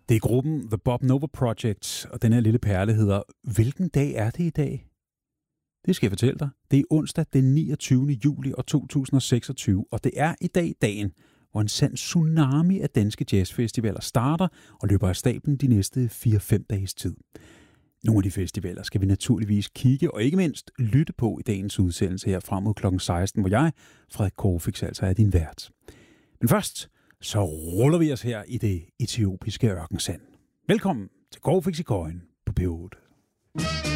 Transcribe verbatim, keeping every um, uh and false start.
Det er gruppen The Bob Nova Project, og den her lille perle hedder Hvilken dag er det i dag? Det skal jeg fortælle dig. Det er onsdag den niogtyvende juli år to tusind og seksogtyve, og det er i dag dagen, hvor en sand tsunami af danske jazzfestivaler starter og løber af stablen de næste fire fem dages tid. Nogle af de festivaler skal vi naturligvis kigge og ikke mindst lytte på i dagens udsendelse her frem mod klokken seksten, hvor jeg, Frederik Korfix, altså er din vært. Men først så ruller vi os her i det etiopiske ørkensand. Velkommen til Korfix i Køjen på P otte.